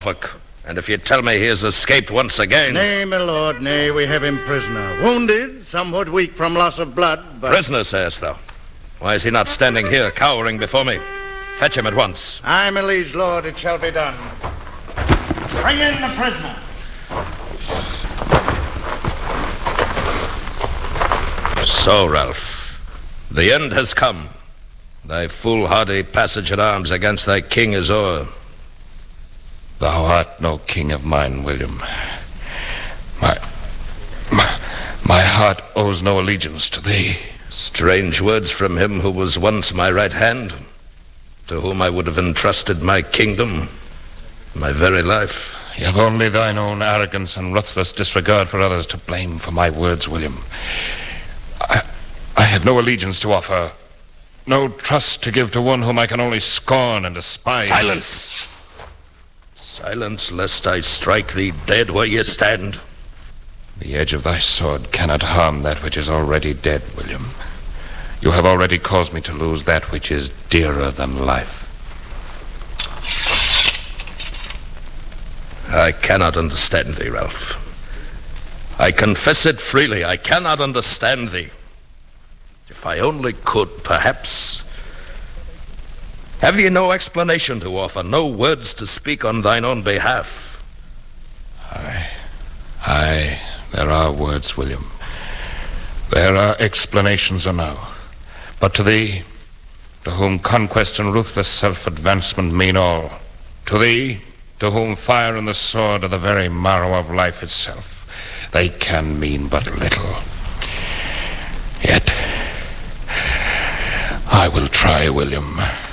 Norfolk. And if you tell me he has escaped once again... Nay, my lord, nay, we have him prisoner. Wounded, somewhat weak from loss of blood, but... Prisoner, sayest thou? Why is he not standing here, cowering before me? Fetch him at once. Aye, my liege lord, it shall be done. Bring in the prisoner. So, Ralph, the end has come. Thy foolhardy passage at arms against thy king is o'er. Thou art no king of mine, William. My heart owes no allegiance to thee. Strange words from him who was once my right hand, to whom I would have entrusted my kingdom, my very life. You have only thine own arrogance and ruthless disregard for others to blame for my words, William. I had no allegiance to offer, no trust to give to one whom I can only scorn and despise. Silence! Silence, lest I strike thee dead where you stand. The edge of thy sword cannot harm that which is already dead, William. You have already caused me to lose that which is dearer than life. I cannot understand thee, Ralph. I confess it freely. I cannot understand thee. If I only could, perhaps... Have ye no explanation to offer, no words to speak on thine own behalf? Aye, there are words, William. There are explanations enow. But to thee, to whom conquest and ruthless self-advancement mean all, to thee, to whom fire and the sword are the very marrow of life itself, they can mean but little. Yet, I will try, William.